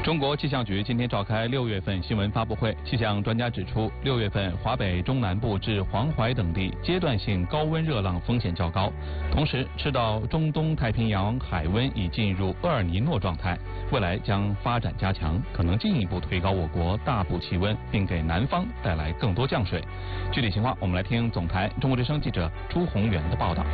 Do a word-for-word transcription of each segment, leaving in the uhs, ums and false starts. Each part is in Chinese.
中国气象局今天召开六月份新闻发布会，气象专家指出，六月份华北、中南部至黄淮等地阶段性高温热浪风险较高，同时赤道中东太平洋海温已进入厄尔尼诺状态，未来将发展加强，可能进一步推高我国大部气温，并给南方带来更多降水。具体情况，我们来听总台中国之声记者朱宏元的报道。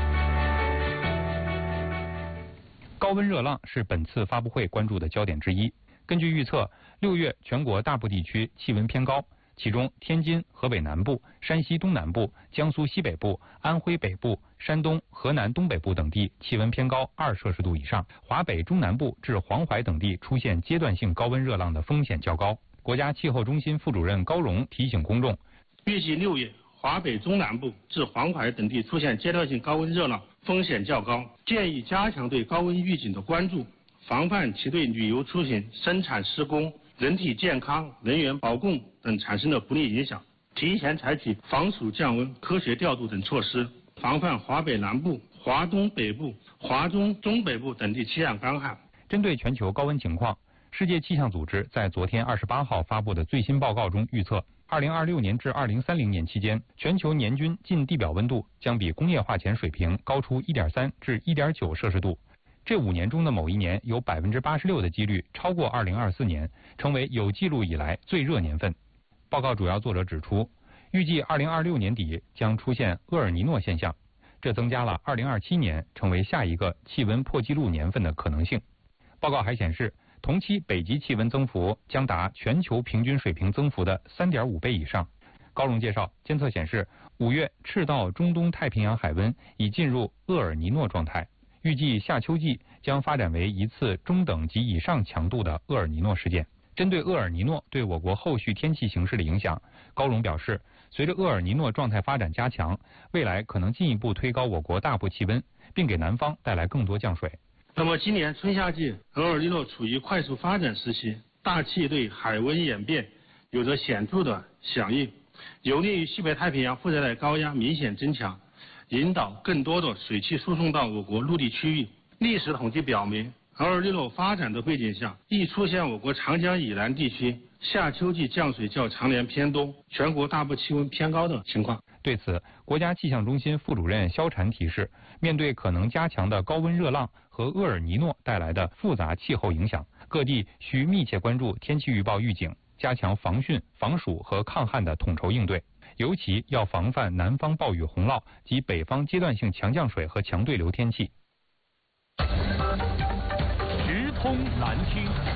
高温热浪是本次发布会关注的焦点之一。根据预测，六月全国大部地区气温偏高，其中天津、河北南部、山西东南部、江苏西北部、安徽北部、山东、河南东北部等地气温偏高二摄氏度以上，华北中南部至黄淮等地出现阶段性高温热浪的风险较高。国家气候中心副主任高荣提醒公众， 预计六月华北中南部至黄淮等地出现阶段性高温热浪，风险较高，建议加强对高温预警的关注，防范其对旅游出行、生产施工、人体健康、人员保供等产生的不利影响，提前采取防暑降温、科学调度等措施，防范华北南部、华东北部、华中东北部等地气象干旱。 针对全球高温情况，世界气象组织在昨天二十八号发布的最新报告中预测，二零二六年至二零三零年期间，全球年均近地表温度将比工业化前水平高出 一点三 至 一点九 摄氏度。这五年中的某一年有 百分之八十六 的几率超过二零二四年，成为有记录以来最热年份。报告主要作者指出，预计二零二六年底将出现厄尔尼诺现象，这增加了二零二七年成为下一个气温破纪录年份的可能性。报告还显示，同期北极气温增幅将达全球平均水平增幅的 三点五倍以上。高荣介绍，监测显示，五月赤道中东太平洋海温已进入厄尔尼诺状态，预计夏秋季将发展为一次中等及以上强度的厄尔尼诺事件。针对厄尔尼诺对我国后续天气形势的影响，高荣表示，随着厄尔尼诺状态发展加强，未来可能进一步推高我国大部气温，并给南方带来更多降水。 那么今年春夏季厄尔尼诺处于快速发展时期，大气对海温演变有着显著的响应，有利于西北太平洋副热带高压明显增强，引导更多的水汽输送到我国陆地区域。历史统计表明，厄尔尼诺发展的背景下，易出现我国长江以南地区夏秋季降水较常年偏多，全国大部气温偏高的情况。 对此，国家气象中心副主任肖禅提示，面对可能加强的高温热浪和厄尔尼诺带来的复杂气候影响，各地需密切关注天气预报预警，加强防汛、防暑和抗旱的统筹应对，尤其要防范南方暴雨洪涝及北方阶段性强降水和强对流天气。 直通南听。